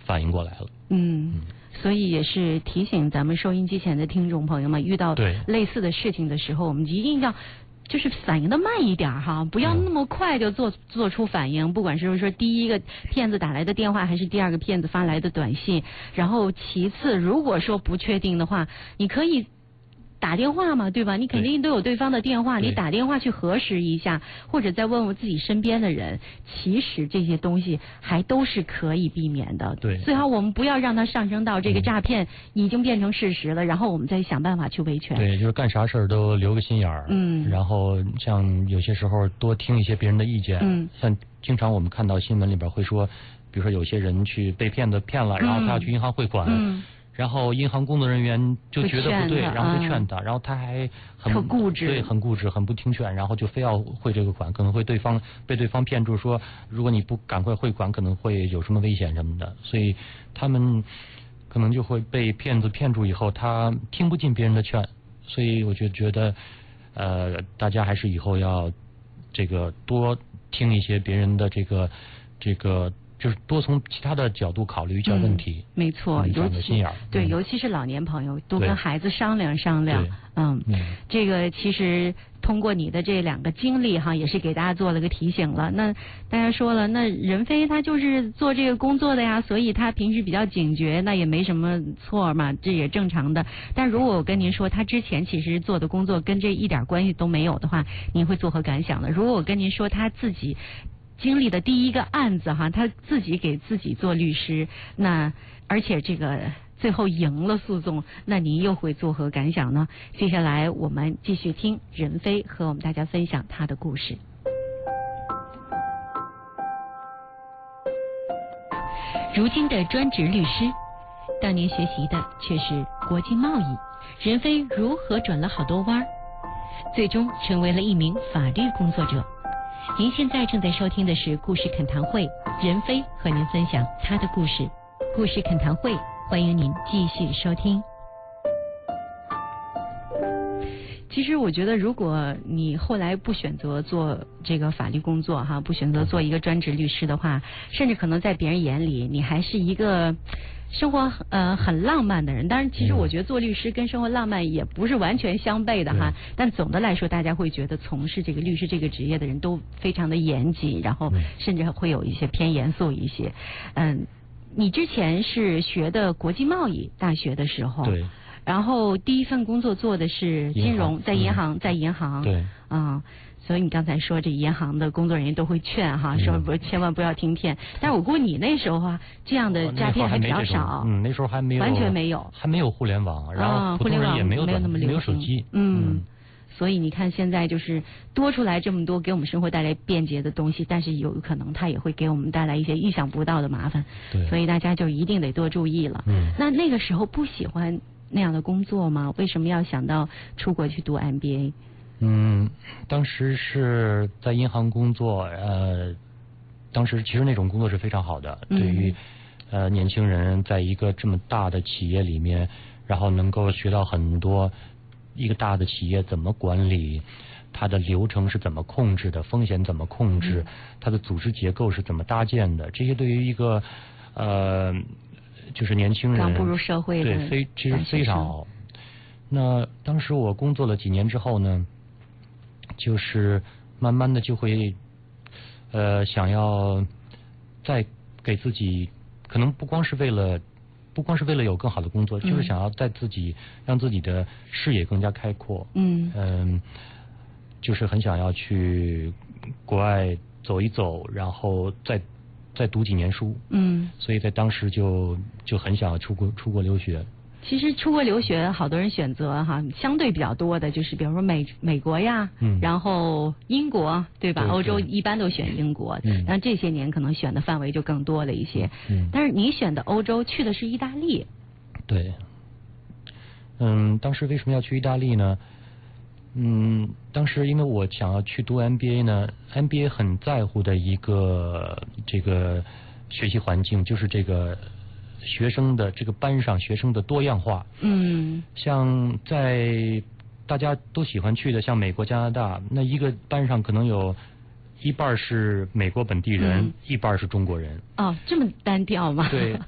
反应过来了。 所以也是提醒咱们收音机前的听众朋友们，遇到类似的事情的时候，我们一定要就是反应的慢一点哈，不要那么快就做出反应。不管是说第一个骗子打来的电话，还是第二个骗子发来的短信，然后其次，如果说不确定的话，你可以打电话嘛，对吧？你肯定都有对方的电话，你打电话去核实一下，或者再问问自己身边的人。其实这些东西还都是可以避免的。 对， 最好我们不要让它上升到这个诈骗已经变成事实了，然后我们再想办法去维权。 对，就是干啥事儿都留个心眼儿。然后像有些时候多听一些别人的意见。像经常我们看到新闻里边会说，比如说有些人去被骗子骗了，然后他要去银行汇款。然后银行工作人员就觉得不对，然后就劝他，然后他还很固执， 对，很固执，很不听劝，然后就非要汇这个款，可能会被对方骗住，说如果你不赶快汇款，可能会有什么危险什么的，所以他们可能就会被骗子骗住以后，他听不进别人的劝，所以我就觉得，大家还是以后要这个多听一些别人的这个。就是多从其他的角度考虑一下问题。 没错， 长个心眼儿。 对，尤其是老年朋友，多跟孩子商量商量。这个其实通过你的这2个经历哈，也是给大家做了个提醒了。那大家说了，那任飞他就是做这个工作的呀，所以他平时比较警觉，那也没什么错嘛，这也正常的。但如果我跟您说，他之前其实做的工作跟这一点关系都没有的话，您会作何感想呢？如果我跟您说他自己经历的第一个案子哈，他自己给自己做律师，那而且这个最后赢了诉讼，那您又会作何感想呢？接下来我们继续听任飞和我们大家分享他的故事。如今的专职律师，当年学习的却是国际贸易，任飞如何转了好多弯，最终成为了一名法律工作者。您现在正在收听的是故事恳谈会，任飞和您分享他的故事。故事恳谈会，欢迎您继续收听。其实我觉得，如果你后来不选择做这个法律工作哈，不选择做一个专职律师的话，甚至可能在别人眼里，你还是一个生活很浪漫的人。当然，其实我觉得做律师跟生活浪漫也不是完全相悖的哈。但总的来说，大家会觉得从事这个律师这个职业的人都非常的严谨，然后甚至会有一些偏严肃一些。你之前是学的国际贸易大学的时候， 对。 然后第一份工作做的是金融，在银行， 对， 所以你刚才说这银行的工作人员都会劝哈，说千万不要听骗。但是我估计你那时候哈，这样的诈骗还比较少。 那时候还没有， 完全没有， 还没有互联网，然后普通人也没有那么流行， 没有手机。 所以你看现在就是多出来这么多给我们生活带来便捷的东西，但是有可能它也会给我们带来一些意想不到的麻烦。 对， 所以大家就一定得多注意了。那个时候不喜欢那样的工作吗？为什么要想到出国去读 MBA？ 当时是在银行工作，当时其实那种工作是非常好的，对于年轻人在一个这么大的企业里面，然后能够学到很多，一个大的企业怎么管理，它的流程是怎么控制的，风险怎么控制，它的组织结构是怎么搭建的，这些对于一个就是年轻人刚步入社会的， 对，其实非常好。那当时我工作了几年之后呢，就是慢慢的就会想要再给自己，可能不光是为了有更好的工作，就是想要让自己的视野更加开阔。就是很想要去国外走一走，然后再读几年书。所以在当时就很想要出国留学。 其实出国留学好多人选择哈，相对比较多的就是比如说美国呀，然后英国，对吧？欧洲一般都选英国，但这些年可能选的范围就更多了一些。但是你选的欧洲去的是意大利。 对。当时为什么要去意大利呢？当时因为我想要去读 MBA 呢 ，MBA 很在乎的一个这个学习环境就是这个学生的这个班上学生的多样化。像在大家都喜欢去的像美国、加拿大，那一个班上可能有一半是美国本地人，一半是中国人。 这么单调吗？ 对。